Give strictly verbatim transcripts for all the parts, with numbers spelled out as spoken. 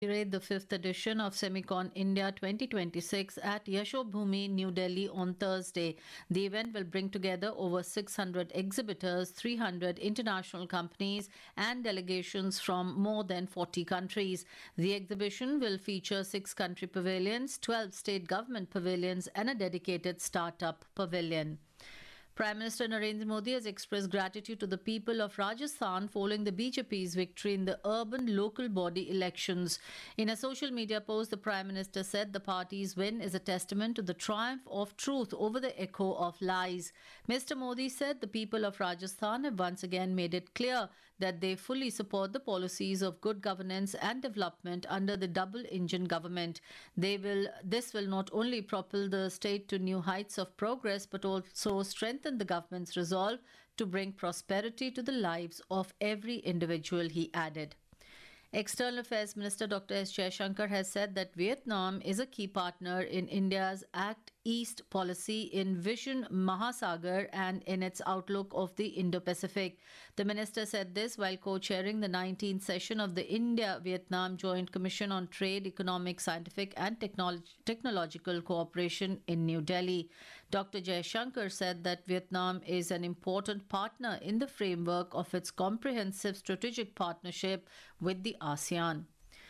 The fifth edition of Semicon India twenty twenty-six at Yashobhoomi, New Delhi on Thursday. The event will bring together over six hundred exhibitors, three hundred international companies, and delegations from more than forty countries. The exhibition will feature six country pavilions, twelve state government pavilions, and a dedicated startup pavilion. Prime Minister Narendra Modi has expressed gratitude to the people of Rajasthan following the B J P's victory in the urban local body elections. In a social media post, the Prime Minister said the party's win is a testament to the triumph of truth over the echo of lies. Mister Modi said the people of Rajasthan have once again made it clear that they fully support the policies of good governance and development under the double-engine government. They will, this will not only propel the state to new heights of progress, but also strengthen the government's resolve to bring prosperity to the lives of every individual, he added. External Affairs Minister Doctor S. Jaishankar has said that Vietnam is a key partner in India's Act East policy, in Vision Mahasagar, and in its outlook of the Indo-Pacific. The minister said this while co-chairing the nineteenth session of the India-Vietnam Joint Commission on Trade, Economic, Scientific and Technolog- Technological Cooperation in New Delhi. Doctor Jaishankar said that Vietnam is an important partner in the framework of its comprehensive strategic partnership with the ASEAN.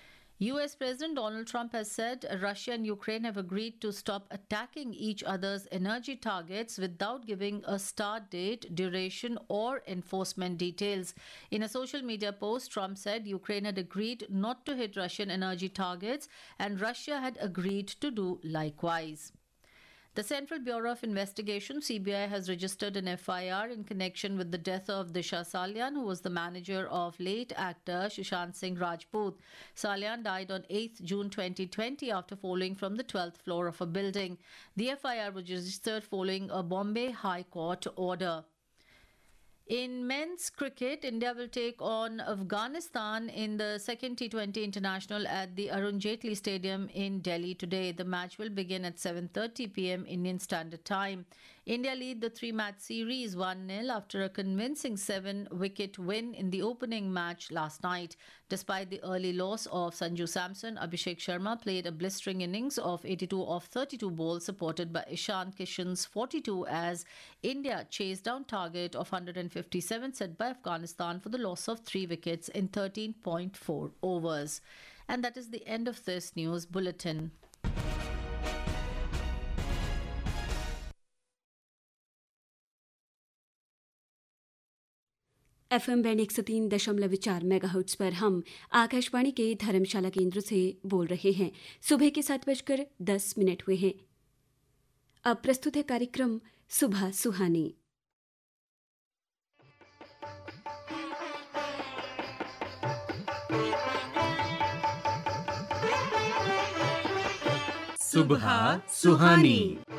U S President Donald Trump has said Russia and Ukraine have agreed to stop attacking each other's energy targets without giving a start date, duration, or enforcement details. In a social media post, Trump said Ukraine had agreed not to hit Russian energy targets and Russia had agreed to do likewise. The Central Bureau of Investigation, C B I, has registered an F I R in connection with the death of Disha Salian, who was the manager of late actor Sushant Singh Rajput. Salian died on eighth June twenty twenty after falling from the twelfth floor of a building. The F I R was registered following a Bombay High Court order. In men's cricket, India will take on Afghanistan in the second T twenty International at the Arun Jaitley Stadium in Delhi today. The match will begin at seven thirty p m Indian Standard Time. India lead the three-match series one nil after a convincing seven-wicket win in the opening match last night. Despite the early loss of Sanju Samson, Abhishek Sharma played a blistering innings of eighty-two off thirty-two balls, supported by Ishan Kishan's forty-two, as India chased down target of one hundred fifty-seven set by Afghanistan for the loss of three wickets in thirteen point four overs. And that is the end of this news bulletin. F M band एक सौ तीन दशमलव चार megahertz पर हम आकाशवाणी के धर्मशाला केंद्र से बोल रहे हैं। सुबह के सात बजकर दस मिनट हुए हैं। अब प्रस्तुत है कार्यक्रम सुबह सुहानी। सुबह सुहानी।